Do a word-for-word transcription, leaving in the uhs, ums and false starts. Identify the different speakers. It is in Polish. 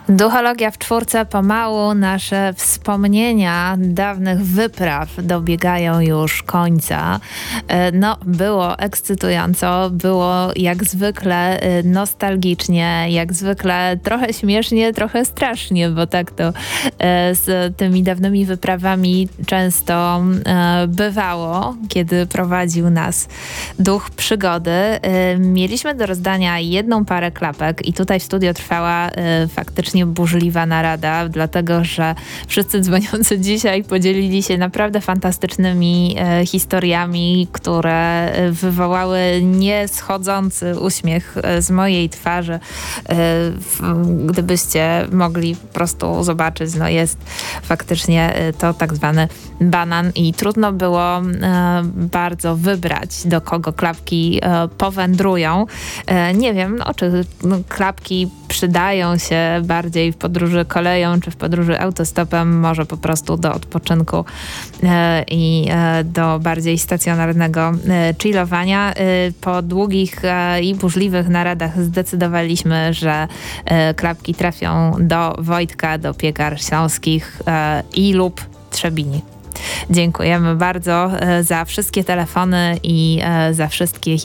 Speaker 1: Duchologia w czwórce pomału. Nasze wspomnienia dawnych wypraw dobiegają już końca. No, było ekscytująco, było jak zwykle nostalgicznie, jak zwykle trochę śmiesznie, trochę strasznie, bo tak to z tymi dawnymi wyprawami często bywało, kiedy prowadził nas duch przygody. Mieliśmy do rozdania jedną parę klapek i tutaj w studio trwała faktycznie burzliwa narada, dlatego że wszyscy dzwoniący dzisiaj podzielili się naprawdę fantastycznymi e, historiami, które wywołały nieschodzący uśmiech z mojej twarzy. E, w, gdybyście mogli po prostu zobaczyć, no jest faktycznie to tak zwany banan i trudno było e, bardzo wybrać, do kogo klapki e, powędrują. E, nie wiem, no, czy no, klapki przydają się bardziej w podróży koleją, czy w podróży autostopem, może po prostu do odpoczynku e, i e, do bardziej stacjonarnego e, chillowania. E, po długich e, i burzliwych naradach zdecydowaliśmy, że e, klapki trafią do Wojtka, do Piekar Śląskich e, i lub Trzebini. Dziękujemy bardzo e, za wszystkie telefony i e, za wszystkie